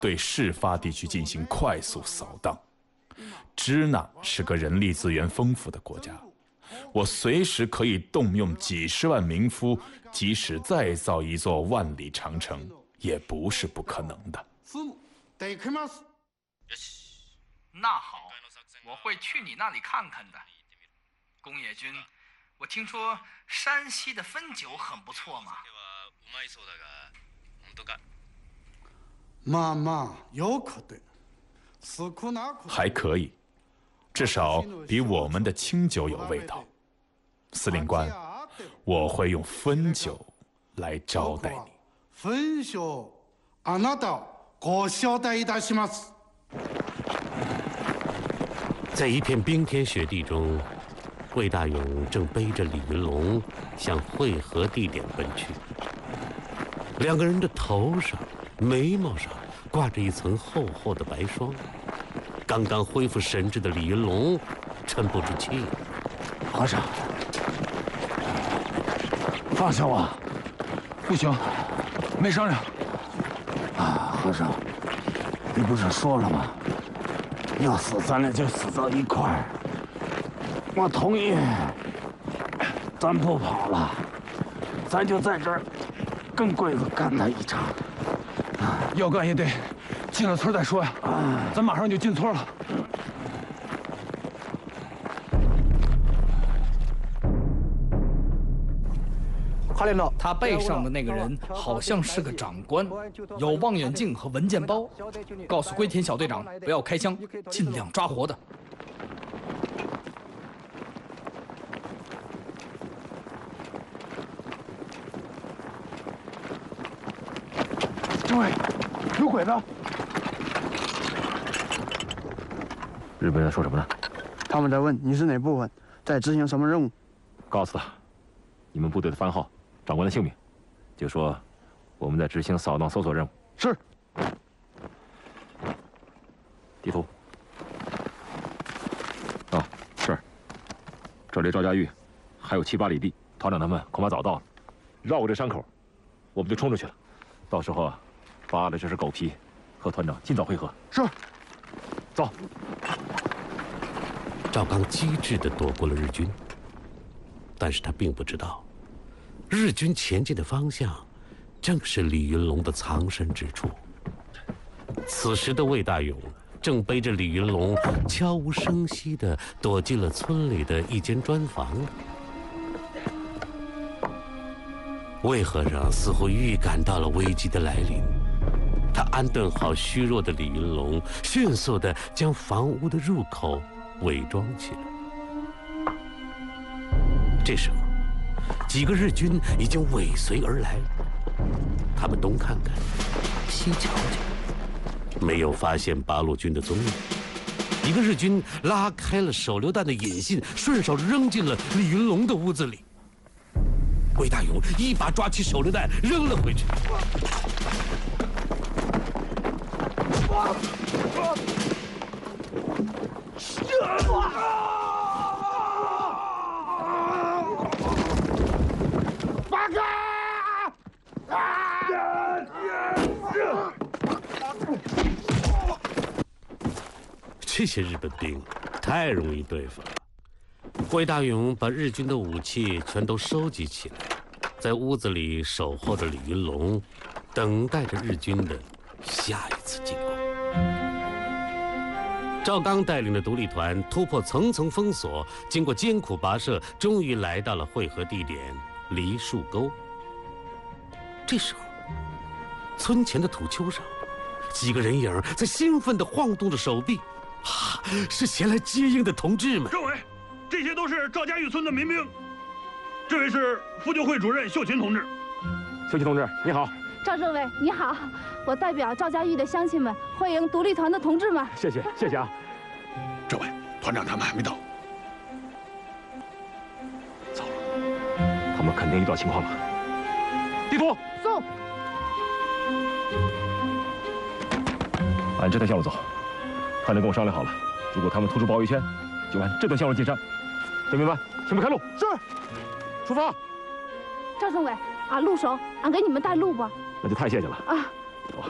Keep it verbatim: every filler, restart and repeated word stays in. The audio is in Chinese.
对事发地区进行快速扫荡。支那是个人力资源丰富的国家，我随时可以动用几十万民夫，即使再造一座万里长城，也不是不可能的。 那好，我会去你那里看看的。宫野君，我听说山西的汾酒很不错嘛。 まあまあよくて。 还可以，至少比我们的清酒有味道。司令官，我会用汾酒来招待你。 汾酒，あなたをご招待いたします。 在一片冰天雪地中，魏大勇正背着李云龙向会合地点奔去。两个人的头上、眉毛上挂着一层厚厚的白霜。刚刚恢复神智的李云龙沉不住气。 和尚，放下我！不行，没商量。啊，和尚，你不是说了吗？要死咱俩就死到一块儿。我同意，咱不跑了，咱就在这儿跟鬼子干他一场。要干也得进了村再说呀，咱马上就进村了。 他背上的那个人好像是个长官，有望远镜和文件包。告诉龟田小队长不要开枪，尽量抓活的。 政委，有鬼子！ 日本人说什么呢？ 他们在问你是哪部分，在执行什么任务。 告诉他，你们部队的番号、长官的姓名，就说我们在执行扫荡搜索任务。 是。 地图。啊，是。这离赵家峪还有七八里地，团长他们恐怕早到了。绕过这山口，我们就冲出去了。到时候啊，扒了这身狗皮，和团长尽早会合。 是。 走。 赵刚机智地躲过了日军，但是他并不知道，日军前进的方向正是李云龙的藏身之处。此时的魏大勇正背着李云龙悄无声息地躲进了村里的一间砖房。魏和尚似乎预感到了危机的来临，他安顿好虚弱的李云龙，迅速地将房屋的入口伪装起来。这时候，几个日军已经尾随而来，他们东看看，西瞧瞧，没有发现八路军的踪影。一个日军拉开了手榴弹的引信，顺手扔进了李云龙的屋子里。魏大勇一把抓起手榴弹扔了回去。 八哥！ 这些日本兵太容易对付了。魏大勇把日军的武器全都收集起来，在屋子里守候着李云龙，等待着日军的下一次进攻。赵刚带领的独立团突破层层封锁，经过艰苦跋涉，终于来到了会合地点梨树沟。这时候，村前的土丘上，几个人影在兴奋地晃动着手臂，啊，是前来接应的同志们。 政委，这些都是赵家峪村的民兵。这位是妇救会主任秀琴同志。 秀琴同志，你好。 赵政委，你好，我代表赵家峪的乡亲们欢迎独立团的同志们。 谢谢，谢谢啊。 政委，团长他们还没到。 糟了，他们肯定遇到情况了。地图送。 按这条线路走。团长跟我商量好了，如果他们突出包围圈，就按这段线路进山。队员们，前面开路。 是。 出发。 赵政委，俺路熟，俺给你们带路吧。 那就太谢谢了。 啊。